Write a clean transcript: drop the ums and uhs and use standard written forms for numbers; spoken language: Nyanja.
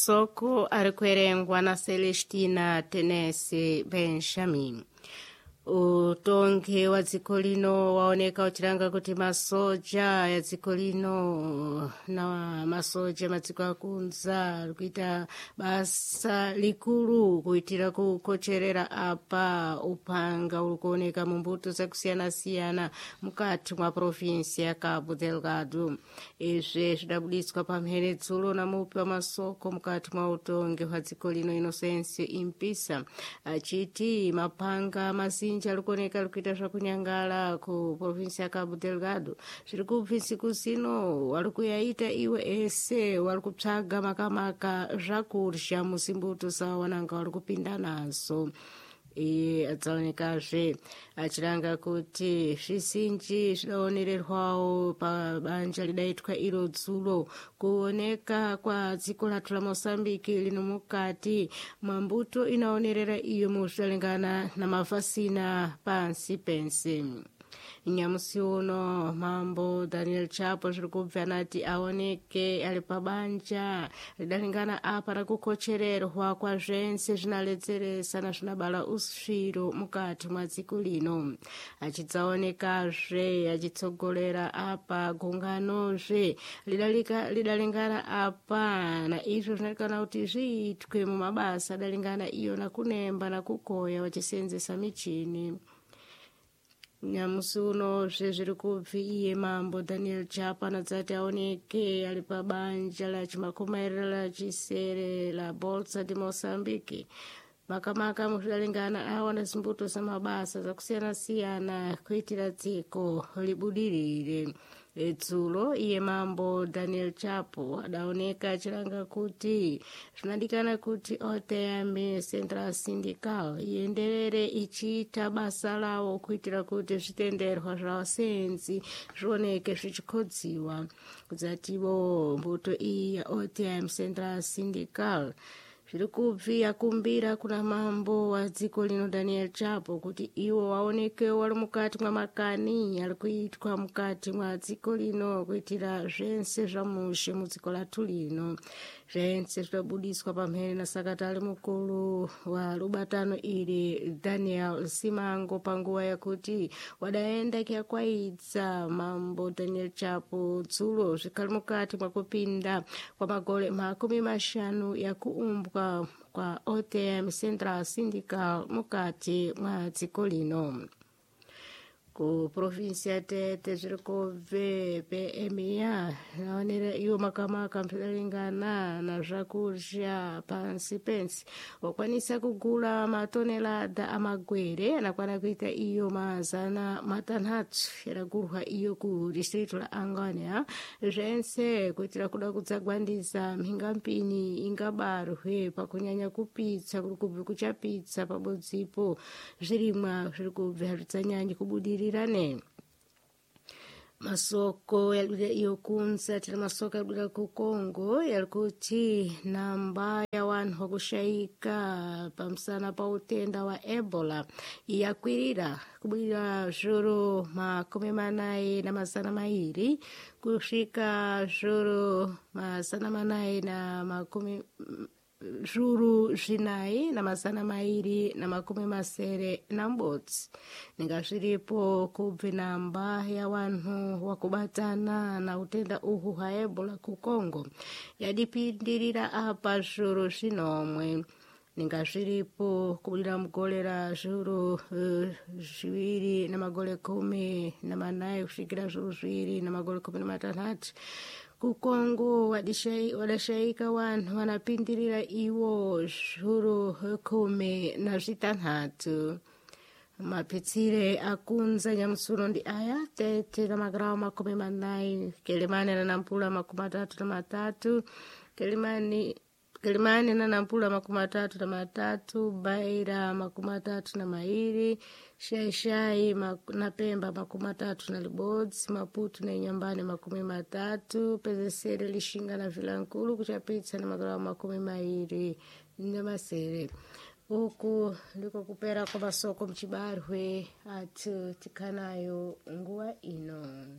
Soko arikuerengwa na Celestina Tenese Benjamin. Utongi wa dziko lino waoneka uchilanga kuti masoja ya dziko lino na masoja madziko akunza kuita basa likulu kuitira kukocherera apa upanga ulikuoneka mumbuto zakusiyana-siyana mukati mwa provinsi ya Cabo Delgado. Izvi zvidabuditswa pamhere dzulo na mupi wa masoko mukati mwa utongi wa dziko lino Inocencio Impisa achiti mapanga mazinji alikuoneka alikuita zvakunyangala ku provinsi ya Cabo Delgado. Zviri kubva ntsiku zino walikuyaita iwe ese walikutsvaga makamaka zvakurya muzimbuto zawo wananga walikupinda nazo. Adzaonekazve achiranga kuti zvizinji zvidaonererwawo pabanja lidaitwa iro dzulo kuoneka kwa dziko lathu la Moçambique lino mukati mwambuto inaonerera iyo muzvitalingana na mavhasina pansi pense. Nyamusi uno mambo Daniel Chapo zviri kubva nati aoneke ali pabanja lidalingana apa rakukochererwa kwa zvense zvinaledzeresa na zvinabala usviro mukati mwa dziko lino. Achidzaonekazve achitsogolera apa gunganozve lidalingana apa na izvo zvinoikana kuti zviitwe mumabasa adalingana iyo nakunemba nakukoya vachisenzesa michini. Nyamusi uno zviri kubva iye mambo Daniel Chapo anadzati aoneke ali pabanja la chimakomairira la chisere la Bolsa de Moçambique makamaka muzvidalingana awana zimbuto zamabasa zakusiyana-siyana kuitira dziko libudirire. Dzulo iye mambo Daniel Chapo adaoneka achiranga kuti zvinadikana kuti OTM Central Syndical ienderere ichiita basa lawo kuitira kuti zvitenderwa zvavasenzi zvioneke zvichikodziwa. Kudzatiwo mbuto iyi ya OTM Central Syndical zviri kubva kumbira kuna mambo wa dziko lino Daniel Chapo kuti iwo waonekewo wali mukati mwa makani ari kuitwa mukati mwa dziko lino kuitira zvense zvamushe mudziko lathu lino. Zvense zvidabudiswa pamhere na sakatali mukulu wa lubatano ili Daniel Simango panguva yakuti wadaenda kyakwaidza mambo Daniel Chapo dzulo zvikali mukati mwa kupinda kwa magole 50 ya kuumbwa kwa OTM Central Syndical mukati mwa dziko lino. Ku provinsi ya Tete zviri kubve PMA naonera iyo makamaka mpidalingana na zvakurya pansi pensi wakwanisa kugula matonelada amagwere anakwana kuita iyo mazana matanhatu yaragurwa iyo ku distrito la Angônia zvense kuitira kuda kudzagwandiza mhingampini ingabarwe pakunyanya kupitsa kuri kubve kuchapitsa pabodzipo zvirimwa zviri kubve hazvidzanyanyi kubudira masoko yalikuita iyo kunza tira masoko yalikuita ku Congo yalikuti namba ya wanhu wakushayika pamusana pa utenda wa Ebola yakwirira kubwira zhuru 42 kusvika zhuru 400 zhuru 429 ninga zviripo kubve namba ya wanhu wakubatana na utenda uhu ha Ebola ku Congo yadipindirira apa zhuru 9 ninga zviripo kubudira mugolera zhuru 2.14 kusvikira zhuru 2.16 ku Congo wadashayika wanhu wanapindirira iwo zhuru 16. Mapitsire akunza nyamusuno ndi aya Tete na magarawo 40 Kelemane na Nampula 33 Kelimani na Nampula 33 Baira 32 Shaishai na Pemba 33 Maputo na Inyambani 30 Pezesere Lishinga na Vilankulu kuchapitsa na magarawo 20 Nyamasere. Uku ndiko kupera kwa masoko mchibarwe atu tikanayo nguwa ino.